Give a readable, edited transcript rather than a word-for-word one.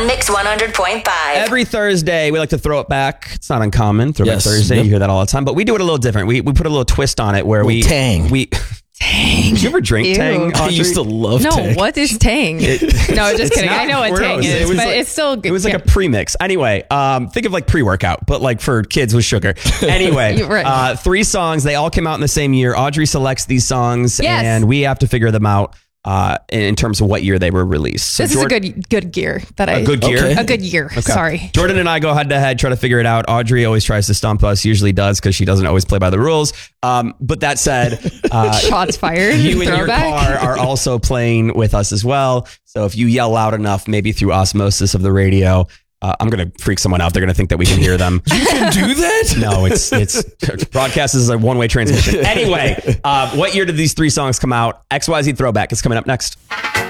on Mix 100.5. Every Thursday, we like to throw it back. It's not uncommon. Throwback Thursday. Yep. You hear that all the time. But we do it a little different. We put a little twist on it where Tang. Tang. Did you ever drink Ew. Tang? I used to love No, Tang. what is Tang? No, just kidding. I know what Tang is, but it's still good. It was like a premix. Anyway, think of like pre-workout, but like for kids with sugar. Anyway, Right. 3 songs. They all came out in the same year. Audrey selects these songs, and we have to figure them out in terms of what year they were released. So this is a good gear that a good gear? Okay. A good year. Okay. Sorry. Jordan and I go head to head, try to figure it out. Audrey always tries to stump us, usually does because she doesn't always play by the rules. But that said, Shots fired. you in your Throwback. car are also playing with us as well. So if you yell loud enough, maybe through osmosis of the radio, I'm going to freak someone out. They're going to think that we can hear them. You can do that? No, it's broadcast is a one-way transmission. Anyway, what year did these 3 songs come out? XYZ Throwback is coming up next.